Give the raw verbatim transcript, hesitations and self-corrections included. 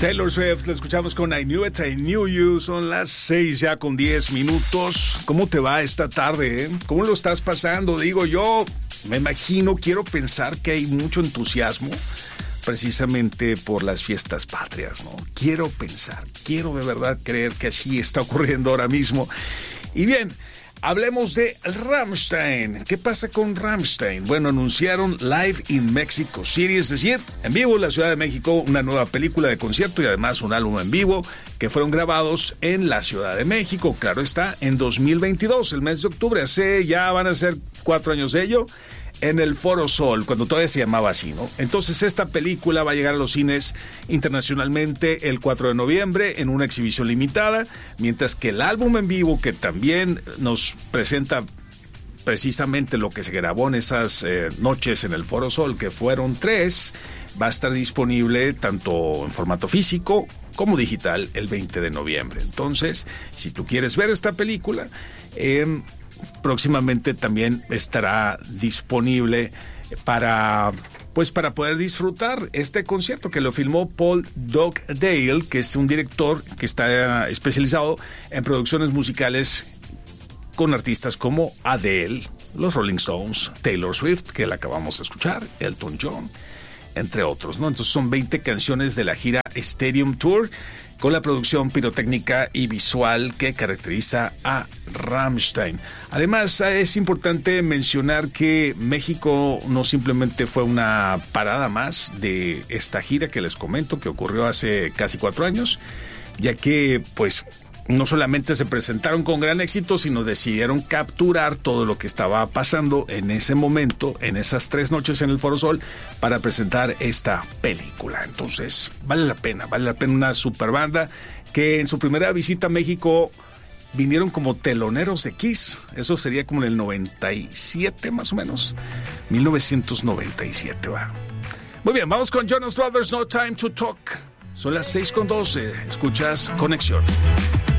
Taylor Swift, la escuchamos con I Knew It, I Knew You. Son las seis ya con diez minutos. ¿Cómo te va esta tarde? Eh? ¿Cómo lo estás pasando? Digo yo, me imagino, quiero pensar que hay mucho entusiasmo precisamente por las fiestas patrias, ¿no? Quiero pensar, quiero de verdad creer que así está ocurriendo ahora mismo. Y bien, hablemos de Rammstein. ¿Qué pasa con Rammstein? Bueno, anunciaron Live in Mexico City, es decir, en vivo en la Ciudad de México, una nueva película de concierto y además un álbum en vivo que fueron grabados en la Ciudad de México. Claro está, en dos mil veintidós, el mes de octubre. Hace ya van a ser cuatro años de ello, en el Foro Sol, cuando todavía se llamaba así, ¿no? Entonces esta película va a llegar a los cines internacionalmente el cuatro de noviembre en una exhibición limitada, mientras que el álbum en vivo, que también nos presenta precisamente lo que se grabó en esas eh, noches en el Foro Sol, que fueron tres, va a estar disponible tanto en formato físico como digital el veinte de noviembre. Entonces, si tú quieres ver esta película, eh, próximamente también estará disponible para, pues para poder disfrutar este concierto que lo filmó Paul Dugdale, que es un director que está especializado en producciones musicales con artistas como Adele, los Rolling Stones, Taylor Swift, que la acabamos de escuchar, Elton John, entre otros, ¿no? Entonces son veinte canciones de la gira Stadium Tour, con la producción pirotécnica y visual que caracteriza a Rammstein. Además, es importante mencionar que México no simplemente fue una parada más de esta gira que les comento, que ocurrió hace casi cuatro años, ya que, pues, no solamente se presentaron con gran éxito, sino decidieron capturar todo lo que estaba pasando en ese momento, en esas tres noches en el Foro Sol, para presentar esta película. Entonces, vale la pena, vale la pena una super banda que en su primera visita a México vinieron como teloneros de Kiss. Eso sería como en el noventa y siete más o menos, mil novecientos noventa y siete, va. Muy bien, vamos con Jonas Brothers, No Time to Talk. Son las seis con doce, escuchas Conexión.